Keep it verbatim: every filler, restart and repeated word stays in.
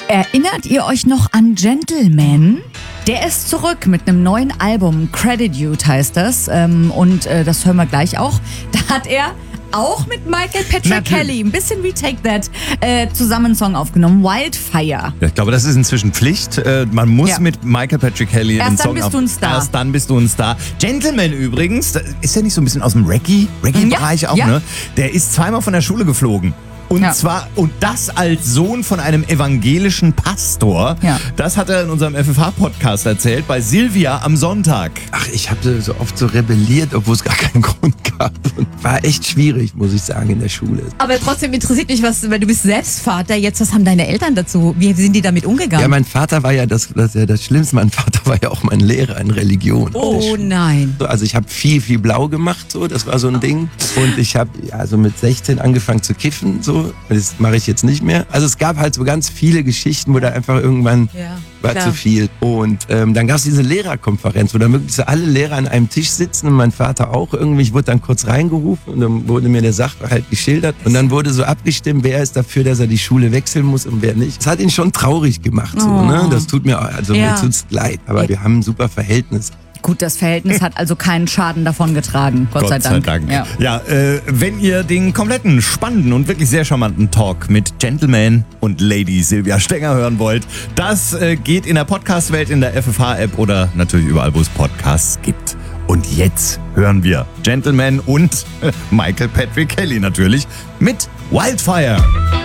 Erinnert ihr euch noch an Gentleman? Der ist zurück mit einem neuen Album, Gratitude heißt das. Ähm, und äh, das hören wir gleich auch. Da hat er auch mit Michael Patrick Natürlich. Kelly, ein bisschen wie Take That, äh, zusammen einen Song aufgenommen, Wildfire. Ja, ich glaube, das ist inzwischen Pflicht. Äh, man muss ja. mit Michael Patrick Kelly einen Song Erst dann bist du ein Star. Erst dann bist du ein Star. Gentleman übrigens, ist ja nicht so ein bisschen aus dem Reggae, Reggae-Bereich ja. auch, ja. ne? Der ist zweimal von der Schule geflogen. Und ja. zwar, und das als Sohn von einem evangelischen Pastor. Ja. Das hat er in unserem F F H-Podcast erzählt, bei Silvia am Sonntag. Ach, ich habe so oft so rebelliert, obwohl es gar keinen Grund gab. Und war echt schwierig, muss ich sagen, in der Schule. Aber trotzdem interessiert mich, was, weil du bist selbst Vater jetzt, was haben deine Eltern dazu? Wie sind die damit umgegangen? Ja, mein Vater war ja das, das, ja das Schlimmste. Mein Vater war ja auch mein Lehrer in Religion. Oh nein. Also ich habe viel, viel blau gemacht, so, das war so ein Ding. Und ich habe also mit sechzehn angefangen zu kiffen, so. Das mache ich jetzt nicht mehr. Also es gab halt so ganz viele Geschichten, wo da einfach irgendwann ja, war klar. zu viel. Und ähm, dann gab es diese Lehrerkonferenz, wo dann wirklich so alle Lehrer an einem Tisch sitzen und mein Vater auch irgendwie. Ich wurde dann kurz reingerufen und dann wurde mir der Sachverhalt geschildert. Und dann wurde so abgestimmt, wer ist dafür, dass er die Schule wechseln muss und wer nicht. Das hat ihn schon traurig gemacht. So, oh. ne? Das tut mir, also ja. mir tut's leid. Aber ja. wir haben ein super Verhältnis. Gut, das Verhältnis hat also keinen Schaden davon getragen, Gott, Gott sei Dank. Sei Dank. Ja, ja äh, wenn ihr den kompletten, spannenden und wirklich sehr charmanten Talk mit Gentleman und Lady Silvia Stenger hören wollt, das äh, geht in der Podcast-Welt, in der F F H-App oder natürlich überall, wo es Podcasts gibt. Und jetzt hören wir Gentleman und äh, Michael Patrick Kelly natürlich mit Wildfire.